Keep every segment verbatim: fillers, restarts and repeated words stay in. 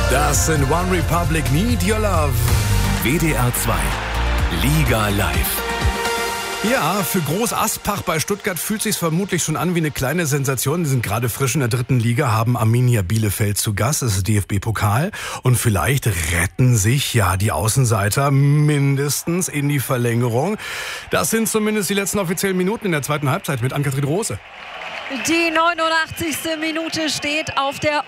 Das sind One Republic, Need Your Love. W D R zwei, Liga live. Ja, für Groß Aspach bei Stuttgart fühlt sich's vermutlich schon an wie eine kleine Sensation. Die sind gerade frisch in der dritten Liga, haben Arminia Bielefeld zu Gast. Das ist D F B-Pokal. Und vielleicht retten sich ja die Außenseiter mindestens in die Verlängerung. Das sind zumindest die letzten offiziellen Minuten in der zweiten Halbzeit mit Ann-Kathrin Rose. Die neunundachtzigste Minute steht auf der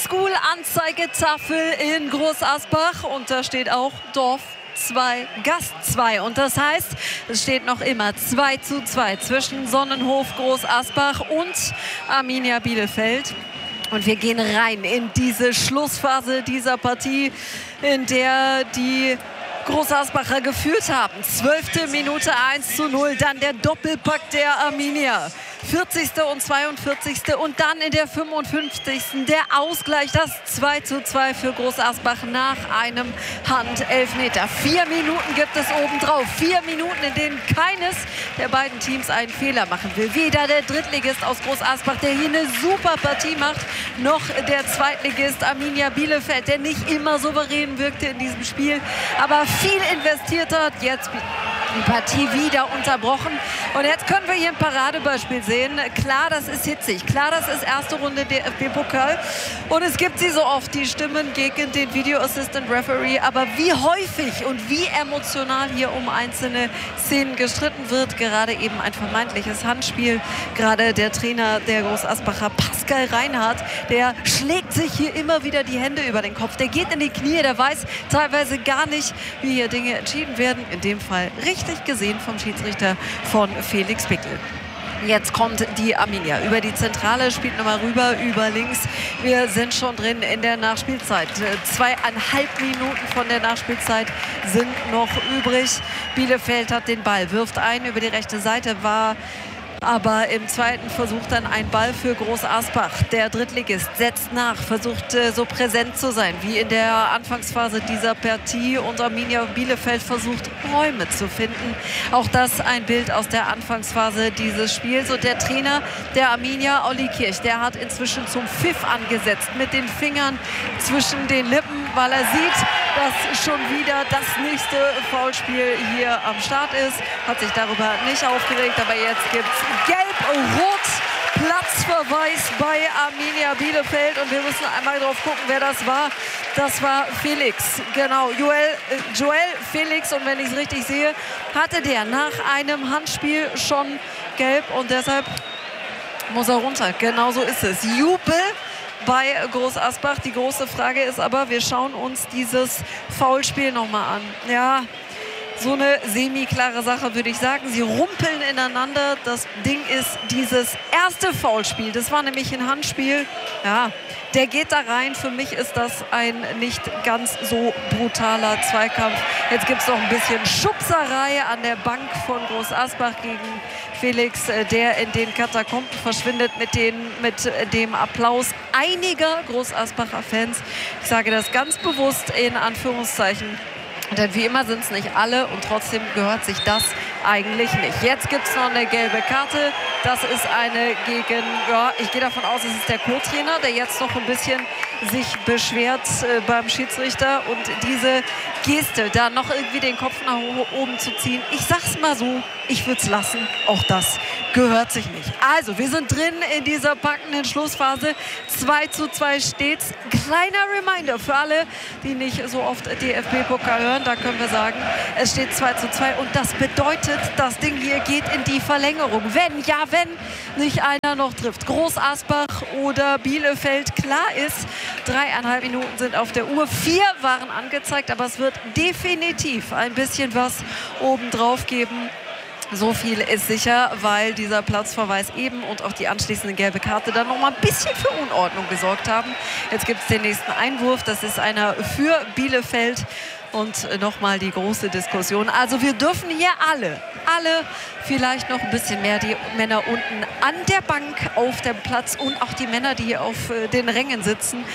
Oldschool-Anzeigetafel in Groß Asbach und da steht auch Dorf zwei, Gast zwei. Und das heißt, es steht noch immer zwei zu zwei zwischen Sonnenhof Groß Asbach und Arminia Bielefeld. Und wir gehen rein in diese Schlussphase dieser Partie, in der die Groß Asbacher geführt haben. Zwölfte Minute eins zu null, dann der Doppelpack der Arminia. vierzigste und zweiundvierzigste und dann in der fünfundfünfzigsten der Ausgleich, das zwei zu zwei für Groß Asbach nach einem Handelfmeter. Vier Minuten gibt es obendrauf. Vier Minuten, in denen keines der beiden Teams einen Fehler machen will. Weder der Drittligist aus Groß Asbach, der hier eine super Partie macht, noch der Zweitligist Arminia Bielefeld, der nicht immer souverän wirkte in diesem Spiel, aber viel investiert hat. Jetzt die Partie wieder unterbrochen. Und jetzt können wir hier ein Paradebeispiel sehen. Klar, das ist hitzig. Klar, das ist erste Runde D F B-Pokal. Und es gibt sie so oft, die Stimmen gegen den Video Assistant Referee. Aber wie häufig und wie emotional hier um einzelne Szenen gestritten wird. Gerade eben ein vermeintliches Handspiel. Gerade der Trainer der Groß Asbacher, Pascal Reinhardt, der schlägt sich hier immer wieder die Hände über den Kopf. Der geht in die Knie, der weiß teilweise gar nicht, wie hier Dinge entschieden werden. In dem Fall richtig gesehen vom Schiedsrichter von Felix Pickel. Jetzt kommt die Arminia über die Zentrale, spielt nochmal rüber, über links. Wir sind schon drin in der Nachspielzeit. Zweieinhalb Minuten von der Nachspielzeit sind noch übrig. Bielefeld hat den Ball, wirft ein über die rechte Seite, war aber im zweiten Versuch dann ein Ball für Groß Asbach. Der Drittligist setzt nach, versucht äh, so präsent zu sein wie in der Anfangsphase dieser Partie. Und Arminia Bielefeld versucht Räume zu finden. Auch das ein Bild aus der Anfangsphase dieses Spiels. Und der Trainer der Arminia, Olli Kirch, der hat inzwischen zum Pfiff angesetzt mit den Fingern zwischen den Lippen, weil er sieht, dass schon wieder das nächste Foulspiel hier am Start ist. Hat sich darüber nicht aufgeregt, aber jetzt gibt es Gelb-Rot, Platzverweis bei Arminia Bielefeld. Und wir müssen einmal drauf gucken, wer das war. Das war Felix, genau, Joel, äh, Joel Felix. Und wenn ich es richtig sehe, hatte der nach einem Handspiel schon Gelb. Und deshalb muss er runter. Genau so ist es. Jubel bei Groß Asbach. Die große Frage ist aber, wir schauen uns dieses Foulspiel nochmal an. Ja, so eine semi-klare Sache, würde ich sagen. Sie rumpeln ineinander. Das Ding ist dieses erste Foulspiel. Das war nämlich ein Handspiel. Ja, der geht da rein. Für mich ist das ein nicht ganz so brutaler Zweikampf. Jetzt gibt es noch ein bisschen Schubserei an der Bank von Groß Asbach gegen Felix, der in den Katakomben verschwindet mit, den, mit dem Applaus einiger Groß Asbacher Fans. Ich sage das ganz bewusst in Anführungszeichen. Denn wie immer sind es nicht alle und trotzdem gehört sich das eigentlich nicht. Jetzt gibt es noch eine gelbe Karte. Das ist eine gegen, ja, ich gehe davon aus, es ist der Co-Trainer, der jetzt noch ein bisschen sich beschwert äh, beim Schiedsrichter. Und diese Geste, da noch irgendwie den Kopf nach oben zu ziehen, ich sag's mal so, ich würde es lassen. Auch das gehört sich nicht. Also, wir sind drin in dieser packenden Schlussphase. zwei zu zwei steht's. Kleiner Reminder für alle, die nicht so oft D F B-Pokal hören. Da können wir sagen, es steht zwei zu zwei. Und das bedeutet, das Ding hier geht in die Verlängerung. Wenn, ja, wenn nicht einer noch trifft. Groß Asbach oder Bielefeld, klar ist, dreieinhalb Minuten sind auf der Uhr. Vier waren angezeigt, aber es wird definitiv ein bisschen was obendrauf geben. So viel ist sicher, weil dieser Platzverweis eben und auch die anschließende gelbe Karte dann noch mal ein bisschen für Unordnung gesorgt haben. Jetzt gibt es den nächsten Einwurf. Das ist einer für Bielefeld. Und nochmal die große Diskussion. Also wir dürfen hier alle, alle vielleicht noch ein bisschen mehr die Männer unten an der Bank auf dem Platz und auch die Männer, die hier auf den Rängen sitzen,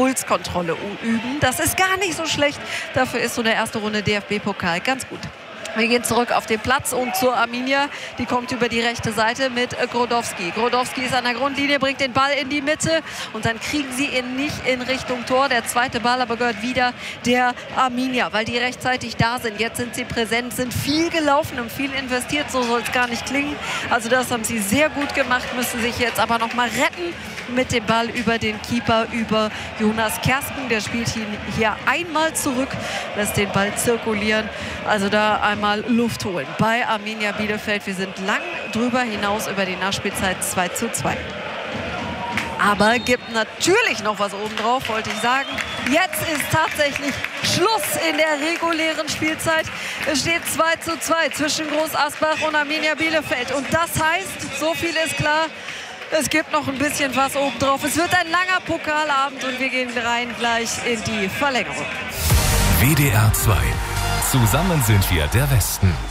Impulskontrolle üben. Das ist gar nicht so schlecht. Dafür ist so eine erste Runde D F B-Pokal ganz gut. Wir gehen zurück auf den Platz und zur Arminia. Die kommt über die rechte Seite mit Grodowski. Grodowski ist an der Grundlinie, bringt den Ball in die Mitte und dann kriegen sie ihn nicht in Richtung Tor. Der zweite Ball aber gehört wieder der Arminia, weil die rechtzeitig da sind. Jetzt sind sie präsent, sind viel gelaufen und viel investiert. So soll es gar nicht klingen. Also das haben sie sehr gut gemacht, müssen sich jetzt aber noch mal retten mit dem Ball über den Keeper, über Jonas Kersken. Der spielt ihn hier einmal zurück, lässt den Ball zirkulieren. Also da einmal Luft holen bei Arminia Bielefeld. Wir sind lang drüber hinaus über die Nachspielzeit zwei zu zwei. Aber gibt natürlich noch was obendrauf, wollte ich sagen. Jetzt ist tatsächlich Schluss in der regulären Spielzeit. Es steht zwei zu zwei zwischen Groß Asbach und Arminia Bielefeld. Und das heißt, so viel ist klar, es gibt noch ein bisschen was obendrauf. Es wird ein langer Pokalabend und wir gehen rein gleich in die Verlängerung. W D R zwei. Zusammen sind wir der Westen.